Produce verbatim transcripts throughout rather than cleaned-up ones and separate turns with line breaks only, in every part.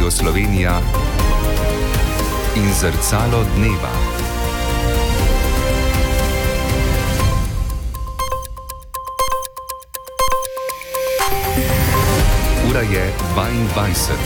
Radio Slovenija in Zrcalo dneva. Ura je dvaindvajset.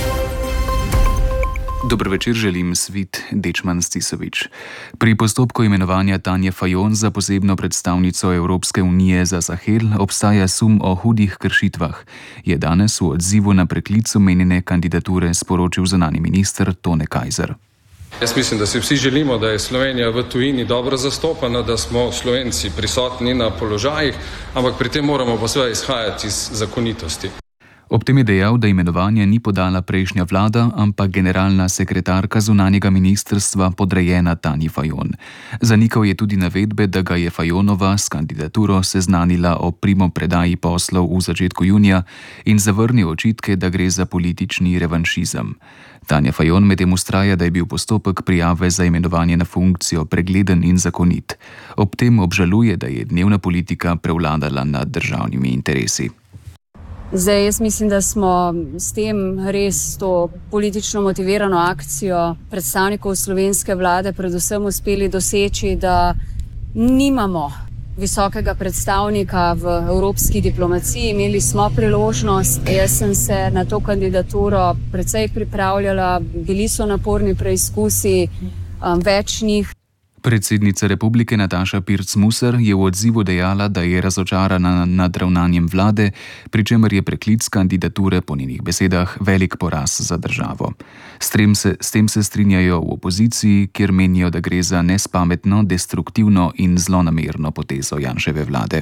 Dober večer, želim Svit Dečman Stisovič. Pri postopku imenovanja Tanje Fajon za posebno predstavnico Evropske unije za Sahel obstaja sum o hudih kršitvah, je danes v odzivu na preklic omenjene kandidature sporočil zunanji minister Tone Kajzer.
Jaz mislim, da si vsi želimo, da je Slovenija v tujini dobro zastopana, da smo Slovenci prisotni na položajih, ampak pri tem moramo pa seveda izhajati iz zakonitosti.
Ob tem je dejal, da imenovanje ni podala prejšnja vlada, ampak generalna sekretarka zunanjega ministrstva podrejena Tanji Fajon. Zanikal je tudi navedbe, da ga je Fajonova s kandidaturo seznanila o primopredaji poslov v začetku junija in zavrnil očitke, da gre za politični revanšizem. Tanja Fajon medtem vztraja, da je bil postopek prijave za imenovanje na funkcijo pregleden in zakonit. Ob tem obžaluje, da je dnevna politika prevladala nad državnimi interesi.
Zdaj, jaz mislim, da smo s tem res to politično motivirano akcijo predstavnikov slovenske vlade predvsem uspeli doseči, da nimamo visokega predstavnika v evropski diplomaciji. Imeli smo priložnost, jaz sem se na to kandidaturo precej pripravljala, bili so naporni preizkusi, več njih.
Predsednica republike Nataša Pirc-Musar je v odzivu dejala, da je razočarana nad ravnanjem vlade, pri čemer je preklic kandidature po njenih besedah velik poraz za državo. S tem se, s tem se strinjajo v opoziciji, kjer menijo, da gre za nespametno, destruktivno in zlonamerno potezo Janševe vlade.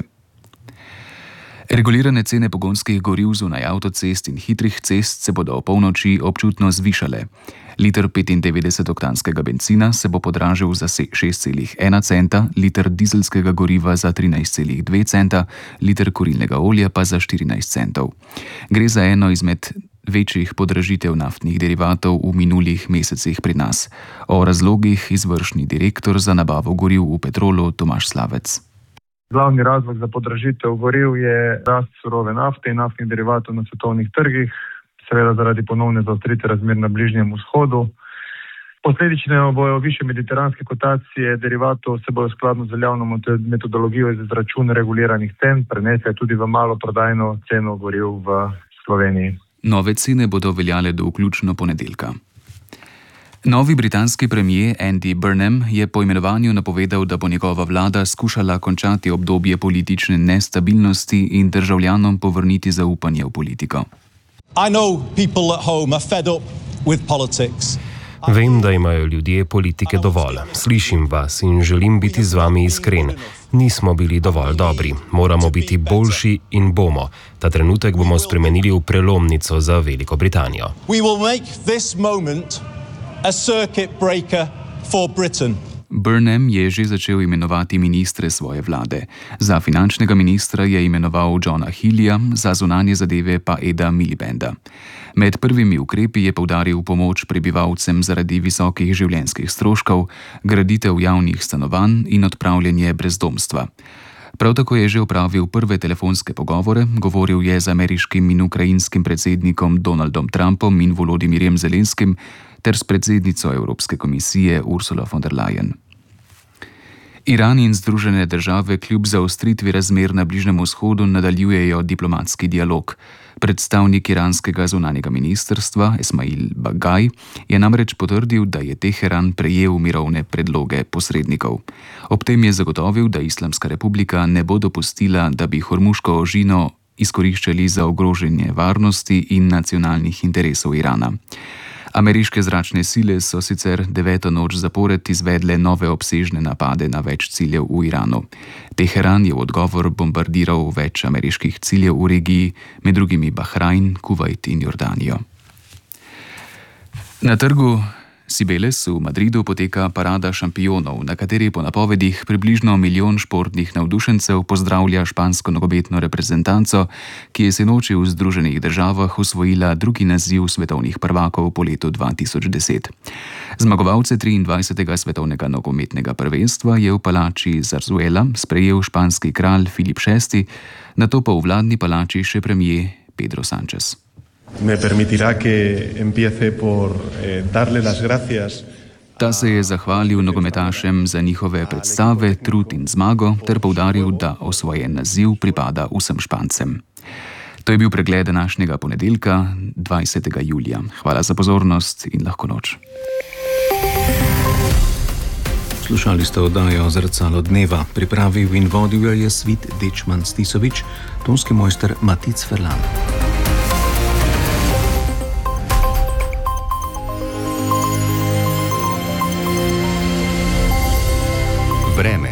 Regulirane cene pogonskih goriv zunaj avtocest in hitrih cest se bodo o polnoči občutno zvišale. Liter petindevetdesetoktanskega bencina se bo podražil za šest celih ena centa, liter dizelskega goriva za trinajst celih dve centa, liter kurilnega olja pa za štirinajst centov. Gre za eno izmed večjih podražitev naftnih derivatov v minulih mesecih pri nas. O razlogih izvršni direktor za nabavo goriv v Petrolu Tomaž Slavec.
Glavni razlog za podražitev goriv je rast surove nafte in naftnih derivatov na svetovnih trgih, seveda zaradi ponovne zaostritve razmer na Bližnjem vzhodu. Posledično bojo više mediteranske kotacije derivatov se bojo skladno z veljavno metodologijo za izračun reguliranih cen prenesle tudi v maloprodajno ceno goriv v Sloveniji.
Nove cene bodo veljale do vključno ponedeljka. Novi britanski premier Andy Burnham je po imenovanju napovedal, da bo njegova vlada skušala končati obdobje politične nestabilnosti in državljanom povrniti zaupanje v politiko.
Vem, da imajo ljudje politike dovolj. Slišim vas in želim biti z vami iskren. Nismo bili dovolj dobri. Moramo biti boljši in bomo. Ta trenutek bomo spremenili v prelomnico za Veliko Britanijo.
A circuit breaker for Britain.
Burnham je že začel imenovati ministre svoje vlade. Za finančnega ministra je imenoval Johna Healeyja, za zunanje zadeve pa Eda Milibanda. Med prvimi ukrepi je poudaril pomoč prebivalcem zaradi visokih življenjskih stroškov, graditev javnih stanovanj in odpravljanje brezdomstva. Prav tako je že opravil prve telefonske pogovore, govoril je z ameriškim in ukrajinskim predsednikom Donaldom Trumpom in Volodimirjem Zelenskim ter s predsednico Evropske komisije Ursula von der Leyen. Iran in Združene države kljub zaostritvi razmer na Bližnjem vzhodu nadaljujejo diplomatski dialog. Predstavnik iranskega zunanjega ministrstva Esmail Bagaj je namreč potrdil, da je Teheran prejel mirovne predloge posrednikov. Ob tem je zagotovil, da Islamska republika ne bo dopustila, da bi Hormuško ožino izkoriščali za ogrožanje varnosti in nacionalnih interesov Irana. Ameriške zračne sile so sicer deveto noč zapored izvedle nove obsežne napade na več ciljev v Iranu. Teheran je v odgovor bombardiral več ameriških ciljev v regiji, med drugimi Bahrajn, Kuvajt in Jordanijo. Na trgu Cibeles v Madridu poteka parada šampionov, na kateri po napovedih približno milijon športnih navdušencev pozdravlja špansko nogometno reprezentanco, ki je sinoči v Združenih državah osvojila drugi naziv svetovnih prvakov po letu dva tisoč deset. Zmagovalce triindvajsetega svetovnega nogometnega prvenstva je v palači Zarzuela sprejel španski kralj Filip šesti, nato pa v vladni palači še premier Pedro Sánchez.
Me permitirá que empiece por eh, darle las gracias.
Ta se je zahvalil nogometašem za njihove predstave, trud in zmago ter poudaril, da osvojen naziv pripada vsem Špancem. To je bil pregled današnjega ponedeljka, dvajsetega julija. Hvala za pozornost in lahko noč.
Slušali ste oddajo Zrcalo dneva. Pripravil in vodil jo je Svit Dečman Stisovič, tonski mojster Matic Ferlan.
Vreme.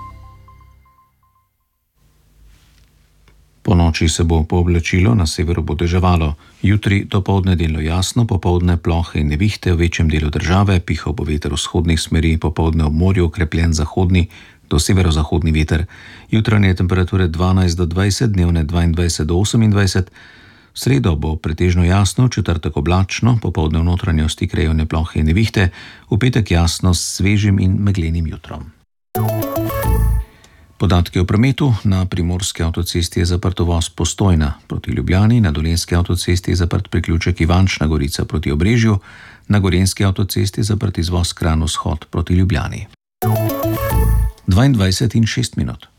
Po noči se bo pooblačilo, na severu bo deževalo. Jutri dopoldne delno jasno, popoldne plohe in nevihte v večjem delu države, pihal bo veter vzhodnih smeri, popoldne ob morju okrepljen zahodni do severozahodni veter. Jutranje temperature dvanajst do dvajset, dnevne dvaindvajset do osemindvajset. V sredo bo pretežno jasno, v četrtek oblačno, popoldne v notranjosti krajevne plohe in nevihte, v petek jasno s svežim in meglenim jutrom. Podatki o prometu. Na primorski avtocesti je zaprt uvoz Postojna proti Ljubljani, na dolenjski avtocesti je zaprt priključek Ivančna Gorica proti Obrežju, na gorenjski avtocesti je zaprt izvoz Kranj vzhod proti Ljubljani. dvaindvajset in šest minut.